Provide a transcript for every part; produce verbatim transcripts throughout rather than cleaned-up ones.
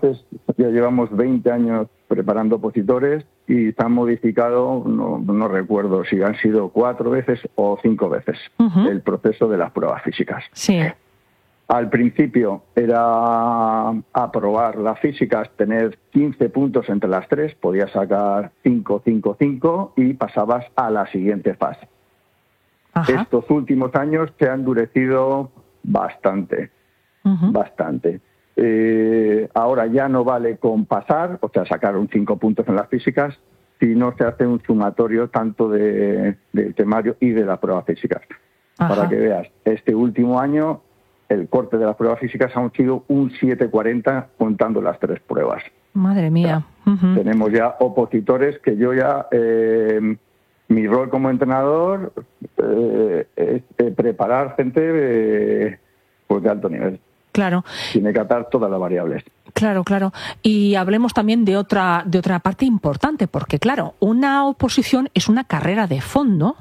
entonces ya llevamos veinte años preparando opositores y se han modificado, no, no recuerdo si han sido cuatro veces o cinco veces uh-huh. el proceso de las pruebas físicas. Sí. Al principio era aprobar las físicas, tener quince puntos entre las tres, podías sacar cinco, cinco, cinco y pasabas a la siguiente fase. Ajá. Estos últimos años se ha endurecido bastante, uh-huh. bastante. Eh, ahora ya no vale con pasar, o sea, sacar un cinco puntos en las físicas, sino se hace un sumatorio tanto de, del temario y de las pruebas físicas. Ajá. Para que veas, este último año el corte de las pruebas físicas ha sido un siete cuarenta contando las tres pruebas. Madre mía. O sea, uh-huh. Tenemos ya opositores que yo ya... Eh, mi rol como entrenador eh, es eh, preparar gente eh, pues de alto nivel. Claro. Tiene que atar todas las variables. Claro, claro. Y hablemos también de otra, de otra parte importante, porque claro, una oposición es una carrera de fondo,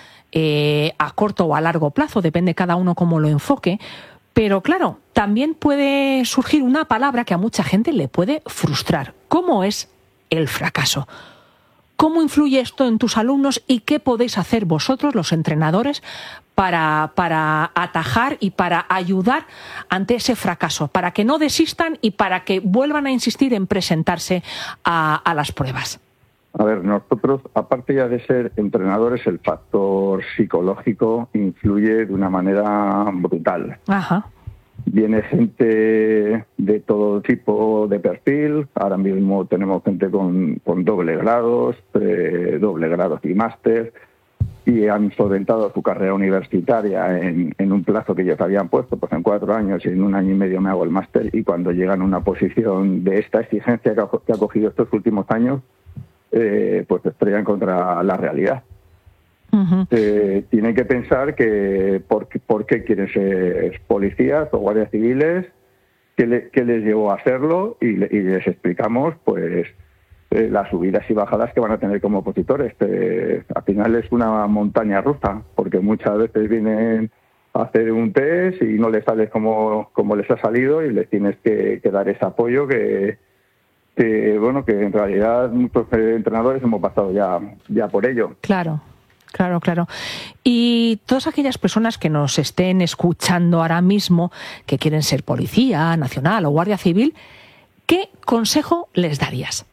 eh, a corto o a largo plazo, depende cada uno cómo lo enfoque. Pero claro, también puede surgir una palabra que a mucha gente le puede frustrar. ¿Cómo es el fracaso? ¿Cómo influye esto en tus alumnos y qué podéis hacer vosotros, los entrenadores, para, para atajar y para ayudar ante ese fracaso, para que no desistan y para que vuelvan a insistir en presentarse a, a las pruebas? A ver, nosotros, aparte ya de ser entrenadores, el factor psicológico influye de una manera brutal. Ajá. Viene gente de todo tipo de perfil. Ahora mismo tenemos gente con, con doble grados, eh, doble grados y máster, y han solventado su carrera universitaria en, en un plazo que ellos habían puesto, pues en cuatro años, y en un año y medio me hago el máster, y cuando llegan a una posición de esta exigencia que ha, que ha cogido estos últimos años, eh, pues se estrellan contra la realidad. Uh-huh. Eh, tienen que pensar que por, por qué quieren ser policías o guardias civiles, qué, le, qué les llevó a hacerlo, y, le, y les explicamos pues eh, las subidas y bajadas que van a tener como opositores. Eh, al final es una montaña rusa, porque muchas veces vienen a hacer un test y no les sale como, como les ha salido, y les tienes que, que dar ese apoyo que, que bueno que en realidad muchos entrenadores hemos pasado ya, ya por ello. Claro. Claro, claro. Y todas aquellas personas que nos estén escuchando ahora mismo, que quieren ser policía nacional o guardia civil, ¿qué consejo les darías?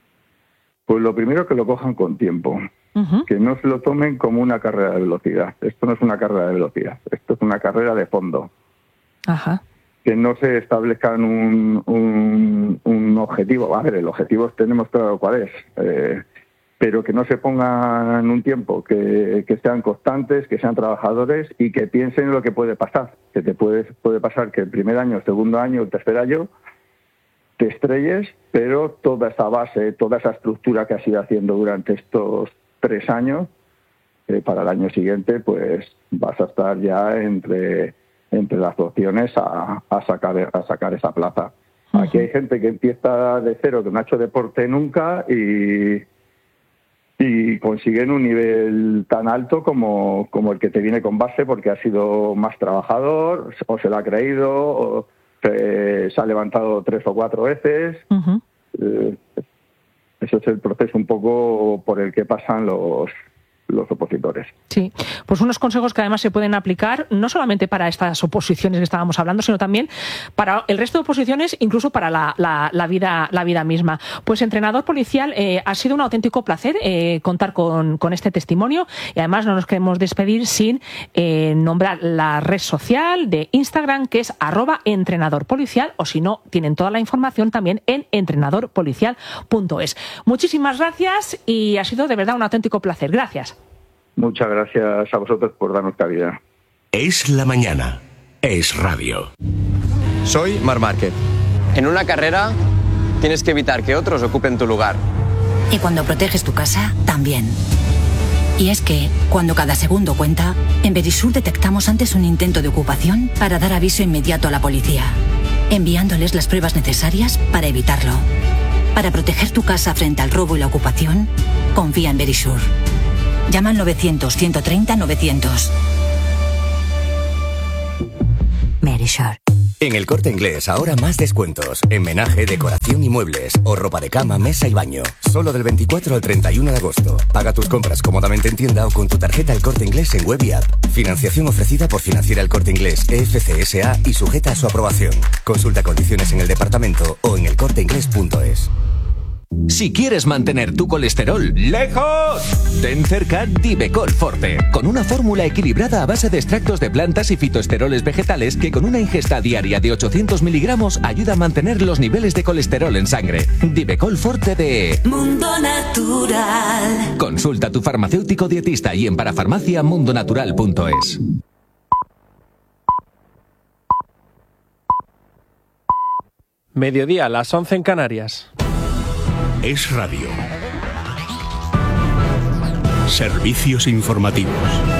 Pues lo primero, que lo cojan con tiempo. Uh-huh. Que no se lo tomen como una carrera de velocidad. Esto no es una carrera de velocidad, esto es una carrera de fondo. Ajá. Que no se establezcan un, un, un objetivo. A ver, el objetivo tenemos claro cuál es. Eh, pero que no se pongan un tiempo, que, que sean constantes, que sean trabajadores y que piensen en lo que puede pasar. Que te puede, puede pasar que el primer año, el segundo año, el tercer año te estrelles, pero toda esa base, toda esa estructura que has ido haciendo durante estos tres años, eh, para el año siguiente pues vas a estar ya entre, entre las opciones a, a, sacar, a sacar esa plaza. Uh-huh. Aquí hay gente que empieza de cero, que no ha hecho deporte nunca y... y consiguen un nivel tan alto como, como el que te viene con base, porque ha sido más trabajador, o se lo ha creído, o se, se ha levantado tres o cuatro veces. Uh-huh. Eh, eso es el proceso un poco por el que pasan los... los opositores. Sí, pues unos consejos que además se pueden aplicar no solamente para estas oposiciones que estábamos hablando, sino también para el resto de oposiciones, incluso para la, la, la vida la vida misma. Pues entrenador policial, eh, ha sido un auténtico placer eh, contar con, con este testimonio, y además no nos queremos despedir sin eh, nombrar la red social de Instagram, que es arroba entrenador policial, o si no, tienen toda la información también en entrenador policial punto es. Muchísimas gracias y ha sido de verdad un auténtico placer. Gracias. Muchas gracias a vosotros por darnos cabida. Es la mañana. Es radio. Soy Marc Márquez. En una carrera tienes que evitar que otros ocupen tu lugar. Y cuando proteges tu casa, también. Y es que, cuando cada segundo cuenta, en Verisur detectamos antes un intento de ocupación para dar aviso inmediato a la policía, enviándoles las pruebas necesarias para evitarlo. Para proteger tu casa frente al robo y la ocupación, confía en Verisur. Llama al novecientos, ciento treinta, novecientos. Verisur. En El Corte Inglés ahora más descuentos. En menaje, decoración y muebles. O ropa de cama, mesa y baño. Solo del veinticuatro al treinta y uno de agosto. Paga tus compras cómodamente en tienda o con tu tarjeta El Corte Inglés en web y app. Financiación ofrecida por Financiera El Corte Inglés E F C S A y sujeta a su aprobación. Consulta condiciones en el departamento o en elcorteinglés punto es. Si quieres mantener tu colesterol lejos, ten cerca Divecol Forte, con una fórmula equilibrada a base de extractos de plantas y fitoesteroles vegetales que con una ingesta diaria de ochocientos miligramos ayuda a mantener los niveles de colesterol en sangre. Divecol Forte de Mundo Natural. Consulta a tu farmacéutico dietista y en parafarmacia mundonatural punto es. Mediodía, a las once en Canarias. Es Radio. Servicios informativos.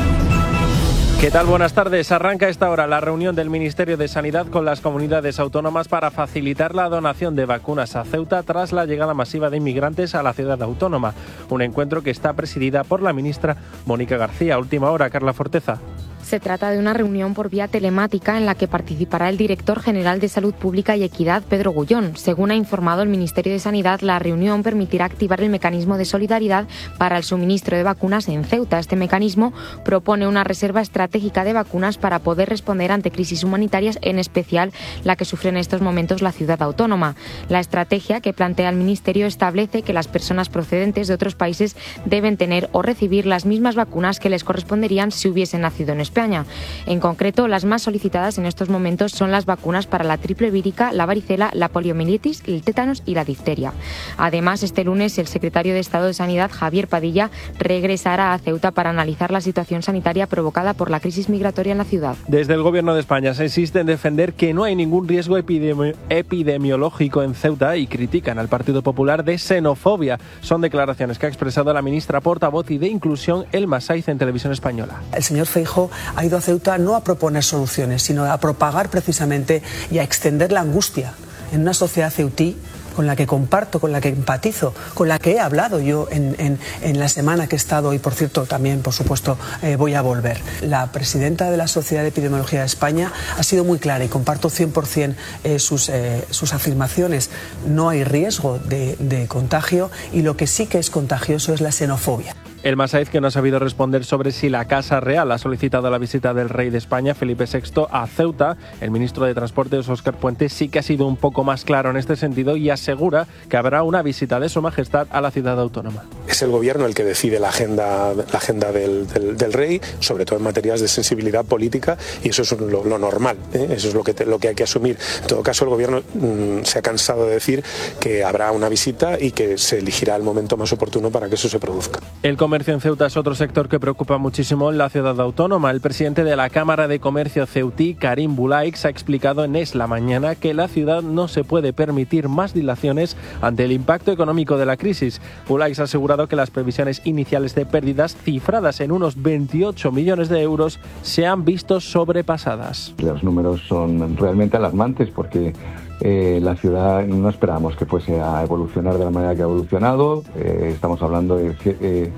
¿Qué tal? Buenas tardes. Arranca a esta hora la reunión del Ministerio de Sanidad con las comunidades autónomas para facilitar la donación de vacunas a Ceuta tras la llegada masiva de inmigrantes a la ciudad autónoma. Un encuentro que está presidida por la ministra Mónica García. Última hora, Carla Forteza. Se trata de una reunión por vía telemática en la que participará el director general de Salud Pública y Equidad, Pedro Gullón. Según ha informado el Ministerio de Sanidad, la reunión permitirá activar el mecanismo de solidaridad para el suministro de vacunas en Ceuta. Este mecanismo propone una reserva estratégica de vacunas para poder responder ante crisis humanitarias, en especial la que sufre en estos momentos la ciudad autónoma. La estrategia que plantea el Ministerio establece que las personas procedentes de otros países deben tener o recibir las mismas vacunas que les corresponderían si hubiesen nacido en España. En concreto, las más solicitadas en estos momentos son las vacunas para la triple vírica, la varicela, la poliomielitis, el tétanos y la difteria. Además, este lunes el secretario de Estado de Sanidad, Javier Padilla, regresará a Ceuta para analizar la situación sanitaria provocada por la crisis migratoria en la ciudad. Desde el Gobierno de España se insiste en defender que no hay ningún riesgo epidemi- epidemiológico en Ceuta y critican al Partido Popular de xenofobia. Son declaraciones que ha expresado la ministra portavoz y de Inclusión, Elma Saiz, en Televisión Española. El señor Feijóo ha ido a Ceuta no a proponer soluciones, sino a propagar precisamente y a extender la angustia en una sociedad ceutí con la que comparto, con la que empatizo, con la que he hablado yo en, en, en la semana que he estado y, por cierto, también, por supuesto, eh, voy a volver. La presidenta de la Sociedad de Epidemiología de España ha sido muy clara y comparto cien por ciento eh, sus, eh, sus afirmaciones. No hay riesgo de, de contagio y lo que sí que es contagioso es la xenofobia. Elma Saiz, que no ha sabido responder sobre si la Casa Real ha solicitado la visita del rey de España, Felipe sexto, a Ceuta. El ministro de Transportes, Óscar Puente, sí que ha sido un poco más claro en este sentido y asegura que habrá una visita de Su Majestad a la ciudad autónoma. Es el gobierno el que decide la agenda, la agenda del, del, del rey, sobre todo en materias de sensibilidad política, y eso es lo, lo normal, ¿eh? Eso es lo que, te, lo que hay que asumir. En todo caso, el gobierno mmm, se ha cansado de decir que habrá una visita y que se elegirá el momento más oportuno para que eso se produzca. El comercio en Ceuta es otro sector que preocupa muchísimo en la ciudad autónoma. El presidente de la Cámara de Comercio ceutí, Karim Bulaix, ha explicado en Es la Mañana que la ciudad no se puede permitir más dilaciones ante el impacto económico de la crisis. Bulaix ha asegurado que las previsiones iniciales de pérdidas, cifradas en unos veintiocho millones de euros, se han visto sobrepasadas. Los números son realmente alarmantes porque Eh, la ciudad no esperábamos que fuese a evolucionar de la manera que ha evolucionado. Eh, estamos hablando de, eh,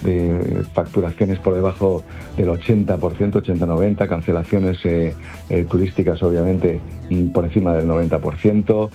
de facturaciones por debajo del ochenta por ciento, ochenta noventa, cancelaciones eh, eh, turísticas obviamente por encima del noventa por ciento.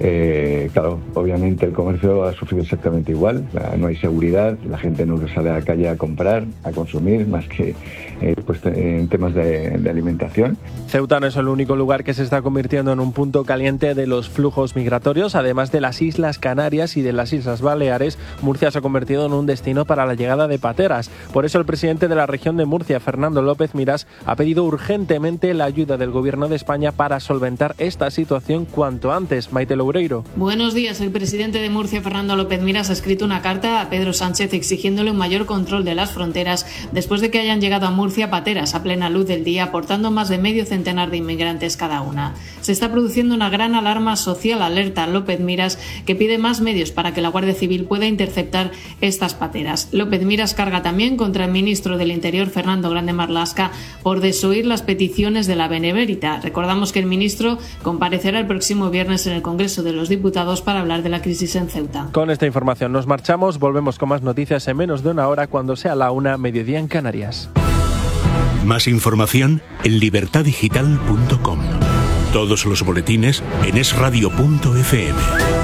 Eh, claro, obviamente el comercio ha sufrido exactamente igual. No hay seguridad, la gente no sale a la calle a comprar, a consumir, más que eh, pues, en temas de, de alimentación. Ceuta no es el único lugar que se está convirtiendo en un punto caliente de los flujos migratorios. Además de las Islas Canarias y de las Islas Baleares, Murcia se ha convertido en un destino para la llegada de pateras. Por eso el presidente de la región de Murcia, Fernando López Miras, ha pedido urgentemente la ayuda del Gobierno de España para solventar esta situación cuanto antes. Maite Loureiro. Buenos días. El presidente de Murcia, Fernando López Miras, ha escrito una carta a Pedro Sánchez exigiéndole un mayor control de las fronteras después de que hayan llegado a Murcia pateras a plena luz del día, aportando más de medio centenar de inmigrantes cada una. Se está produciendo una gran alarma social, alerta López Miras, que pide más medios para que la Guardia Civil pueda interceptar estas pateras. López Miras carga también contra el ministro del Interior, Fernando Grande Marlaska, por desoír las peticiones de la Benemérita. Recordamos que el ministro comparecerá el próximo viernes en el Congreso de los Diputados para hablar de la crisis en Ceuta. Con esta información nos marchamos, volvemos con más noticias en menos de una hora cuando sea la una, mediodía en Canarias. Más información en libertad digital punto com. Todos los boletines en es radio punto efe eme.